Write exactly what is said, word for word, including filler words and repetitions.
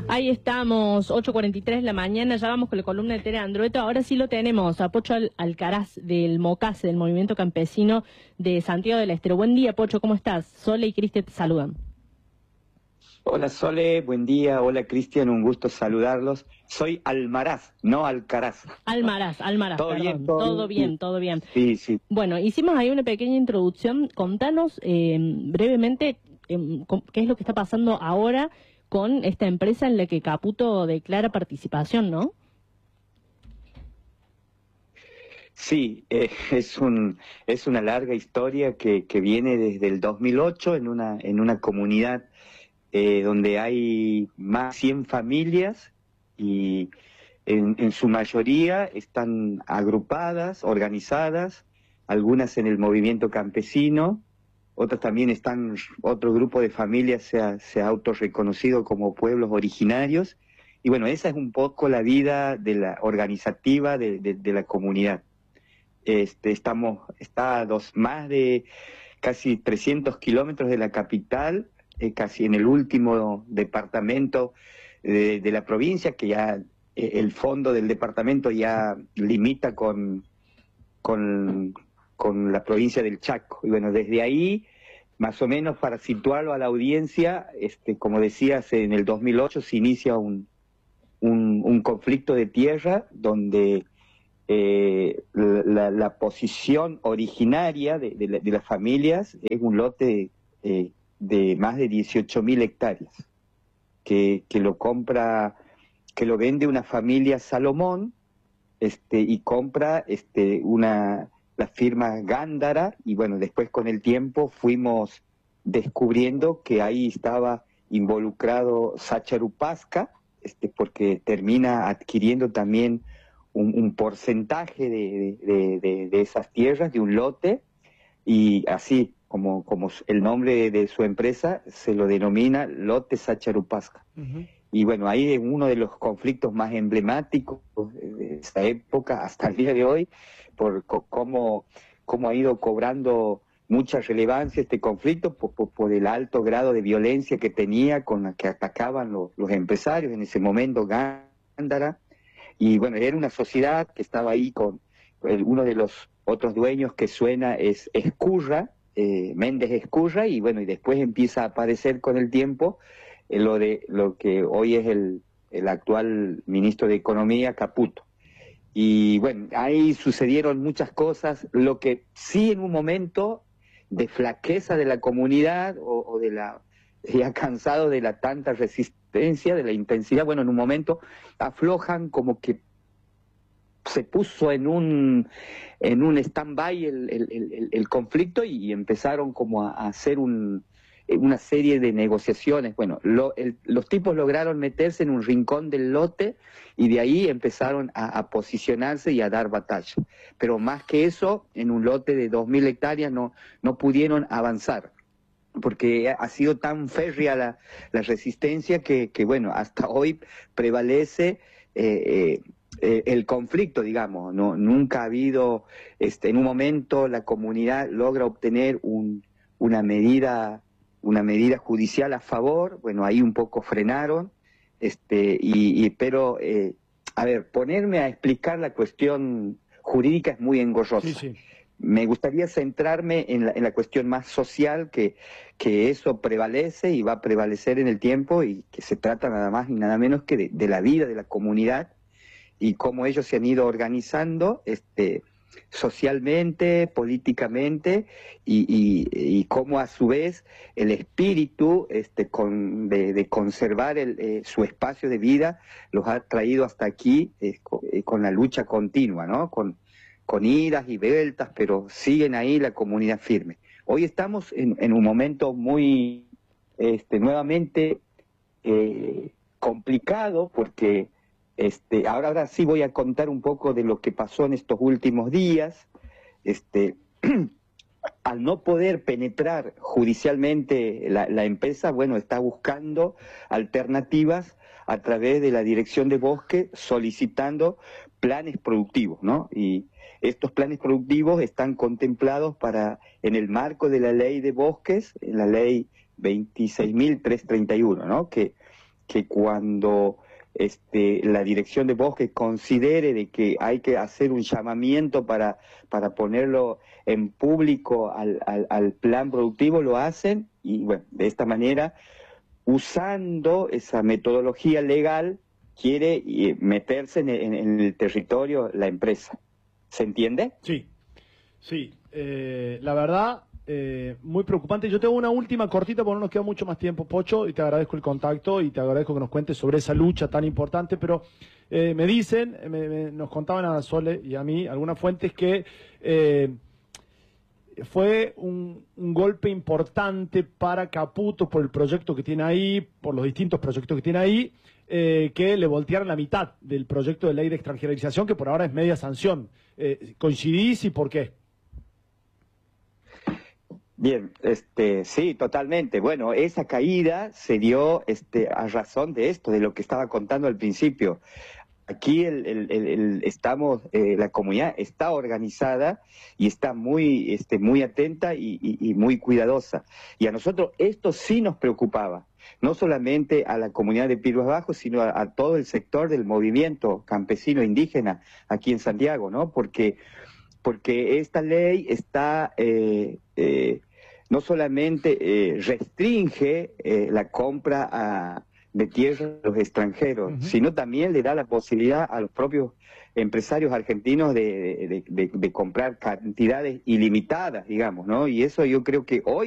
Ahí estamos, ocho cuarenta y tres de la mañana, ya vamos con la columna de Tere Andrueto. Ahora sí lo tenemos, a Pocho Alcaraz del MOCASE, del Movimiento Campesino de Santiago del Estero. Buen día, Pocho, ¿cómo estás? Sole y Cristian te saludan. Hola Sole, buen día, hola Cristian, un gusto saludarlos. Soy Almaraz, no Alcaraz. Almaraz, Almaraz, ¿Todo perdón. bien? ¿Todo, todo bien, bien, todo bien. Sí, sí. Bueno, hicimos ahí una pequeña introducción. Contanos eh, brevemente eh, qué es lo que está pasando ahora con esta empresa en la que Caputo declara participación, ¿no? Sí, eh, es un es una larga historia que, que viene desde el dos mil ocho en una en una comunidad eh, donde hay más de cien familias y en, en su mayoría están agrupadas, organizadas, algunas en el movimiento campesino, otras también están, otro grupo de familias se ha, se ha autorreconocido como pueblos originarios, y bueno, esa es un poco la vida de la organizativa de, de, de la comunidad. Este, estamos, está a dos, más de casi trescientos kilómetros de la capital, eh, casi en el último departamento de, de la provincia, que ya eh, el fondo del departamento ya limita con, con, con la provincia del Chaco. Y bueno, desde ahí, más o menos para situarlo a la audiencia, este, como decías, en el dos mil ocho se inicia un, un, un conflicto de tierra donde Eh, la, la posición originaria de, de, la, de las familias es un lote eh, de más de dieciocho mil hectáreas, que, que lo compra, que lo vende una familia Salomón, este, y compra este, una, la firma Gándara, y bueno, después con el tiempo fuimos descubriendo que ahí estaba involucrado Sacharupasca, este, porque termina adquiriendo también Un, un porcentaje de, de, de, de esas tierras, de un lote, y así como, como el nombre de su empresa se lo denomina Lote Sacharupasca. Uh-huh. Y bueno, ahí es uno de los conflictos más emblemáticos de esa época hasta el día de hoy, por cómo, cómo ha ido cobrando mucha relevancia este conflicto, por, por, por el alto grado de violencia que tenía, con la que atacaban los, los empresarios en ese momento, Gándara. Y bueno, era una sociedad que estaba ahí con el, uno de los otros dueños que suena es Escurra, eh, Méndez Escurra, y bueno, y después empieza a aparecer con el tiempo eh, lo de lo que hoy es el, el actual ministro de Economía, Caputo. Y bueno, ahí sucedieron muchas cosas, lo que sí en un momento de flaqueza de la comunidad o, o de la ya cansado de la tanta resistencia, de la intensidad, bueno, en un momento aflojan, como que se puso en un en un stand-by el, el, el, el conflicto, y empezaron como a, a hacer un, una serie de negociaciones. Bueno, lo, el, los tipos lograron meterse en un rincón del lote y de ahí empezaron a, a posicionarse y a dar batalla. Pero más que eso, en un lote de dos mil hectáreas no, no pudieron avanzar, porque ha sido tan férrea la, la resistencia que, que, bueno, hasta hoy prevalece eh, eh, el conflicto, digamos. No, nunca ha habido, este, en un momento la comunidad logra obtener un, una medida, una medida judicial a favor, bueno, ahí un poco frenaron, este, y, y pero, eh, a ver, ponerme a explicar la cuestión jurídica es muy engorrosa. Sí, sí. Me gustaría centrarme en la, en la cuestión más social, que, que eso prevalece y va a prevalecer en el tiempo, y que se trata nada más y nada menos que de, de la vida de la comunidad y cómo ellos se han ido organizando este, socialmente, políticamente, y, y, y cómo a su vez el espíritu este, con, de, de conservar el, eh, su espacio de vida los ha traído hasta aquí eh, con, eh, con la lucha continua, ¿no? Con, con idas y vueltas, pero siguen ahí la comunidad firme. Hoy estamos en, en un momento muy, este, nuevamente eh, complicado, porque este, ahora, ahora sí voy a contar un poco de lo que pasó en estos últimos días. Este, al no poder penetrar judicialmente la, la empresa, bueno, está buscando alternativas a través de la Dirección de Bosque, solicitando planes productivos, ¿no? Y estos planes productivos están contemplados para, en el marco de la ley de bosques, en la ley veintiséis mil trescientos treinta y uno, ¿no? Que, que cuando este, la Dirección de Bosques considere de que hay que hacer un llamamiento para, para ponerlo en público al, al, al plan productivo, lo hacen, y bueno, de esta manera, usando esa metodología legal, quiere meterse en, en, en el territorio la empresa. ¿Se entiende? Sí, sí. Eh, la verdad, eh, muy preocupante. Yo tengo una última cortita porque no nos queda mucho más tiempo, Pocho, y te agradezco el contacto y te agradezco que nos cuentes sobre esa lucha tan importante, pero eh, me dicen, me, me, nos contaban a Sole y a mí, algunas fuentes, que eh, fue un, un golpe importante para Caputo por el proyecto que tiene ahí, por los distintos proyectos que tiene ahí, eh, que le voltearon la mitad del proyecto de ley de extranjerización, que por ahora es media sanción. Eh, ¿Coincidís y por qué? Bien, este, sí, totalmente. Bueno, esa caída se dio este, a razón de esto, de lo que estaba contando al principio. Aquí el, el, el, el, estamos, eh, la comunidad está organizada y está muy, este, muy atenta y, y, y muy cuidadosa. Y a nosotros esto sí nos preocupaba, no solamente a la comunidad de Piruas Bajos, sino a, a todo el sector del movimiento campesino indígena aquí en Santiago, ¿no? Porque, porque esta ley está, eh, eh, no solamente eh, restringe eh, la compra a de tierra a los extranjeros, uh-huh. sino también le da la posibilidad a los propios empresarios argentinos de, de, de, de comprar cantidades ilimitadas, digamos, ¿no? Y eso yo creo que hoy